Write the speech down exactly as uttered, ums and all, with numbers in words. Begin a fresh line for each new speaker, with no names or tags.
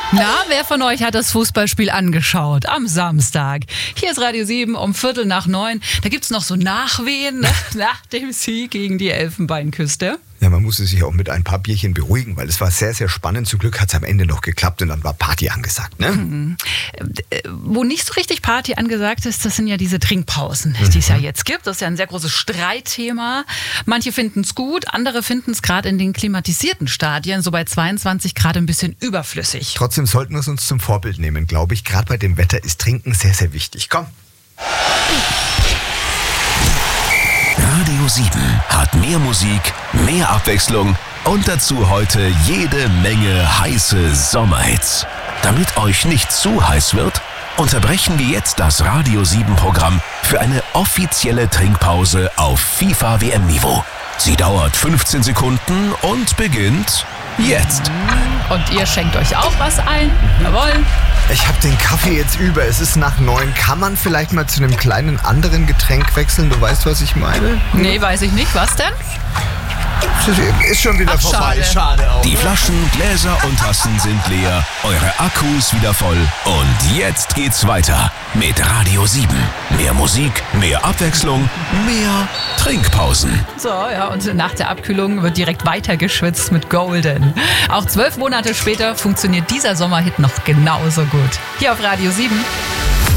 Na, wer von euch hat das Fußballspiel angeschaut am Samstag? Hier ist Radio sieben um Viertel nach neun. Da gibt's noch so Nachwehen, ne? Nach dem Sieg gegen die Elfenbeinküste.
Ja, man musste sich auch mit ein paar Bierchen beruhigen, weil es war sehr, sehr spannend. Zum Glück hat es am Ende noch geklappt und dann war Party angesagt, ne?
Mhm. Wo nicht so richtig Party angesagt ist, das sind ja diese Trinkpausen, die es ja jetzt gibt. Das ist ja ein sehr großes Streitthema. Manche finden es gut, andere finden es gerade in den klimatisierten Stadien, so bei zweiundzwanzig Grad, ein bisschen überflüssig.
Trotzdem sollten wir es uns zum Vorbild nehmen, glaube ich. Gerade bei dem Wetter ist Trinken sehr, sehr wichtig. Komm.
Radio sieben hat mehr Musik, mehr Abwechslung und dazu heute jede Menge heiße Sommerhits. Damit euch nicht zu heiß wird, unterbrechen wir jetzt das Radio sieben Programm für eine offizielle Trinkpause auf FIFA-W M-Niveau. Sie dauert fünfzehn Sekunden und beginnt jetzt.
Und ihr schenkt euch auch was ein? Jawohl.
Ich habe den Kaffee jetzt über. Es ist nach neun. Kann man vielleicht mal zu einem kleinen anderen Getränk wechseln? Du weißt, was ich meine?
Nee, weiß ich nicht. Was denn?
Ist schon wieder
Ach,
vorbei.
schade.
Schade auch.
Die Flaschen, Gläser und Tassen sind leer, eure Akkus wieder voll und jetzt geht's weiter mit Radio sieben. Mehr Musik, mehr Abwechslung, mehr Trinkpausen.
So, ja, und nach der Abkühlung wird direkt weitergeschwitzt mit Golden. Auch zwölf Monate später funktioniert dieser Sommerhit noch genauso gut. Hier auf Radio sieben.